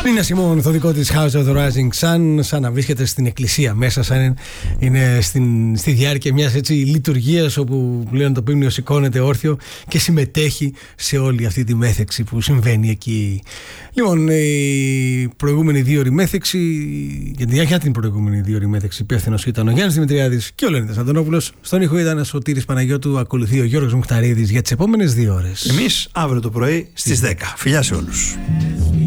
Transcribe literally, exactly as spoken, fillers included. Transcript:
Νίνα Σιμών, το δικό της House of the Rising Sun, σαν να βρίσκεται στην εκκλησία μέσα, σαν είναι στην, στη διάρκεια μιας έτσι λειτουργίας όπου πλέον το πίμνιο σηκώνεται όρθιο και συμμετέχει σε όλη αυτή τη μέθεξη που συμβαίνει εκεί. Λοιπόν, η προηγούμενη δύο ώρη μέθεξη, για τη διάρκεια την προηγούμενη δύο ώρη μέθεξη, υπεύθυνος ήταν ο Γιάννης Δημητριάδης και ο Λεωνίδας Αντωνόπουλος. Στον ήχο ήταν ο Σωτήρης Παναγιώτου, ακολουθεί ο Γιώργος Μουχταρίδης για τις επόμενες δύο ώρες. Εμείς αύριο το πρωί στις δέκα. Φιλιά σε όλους.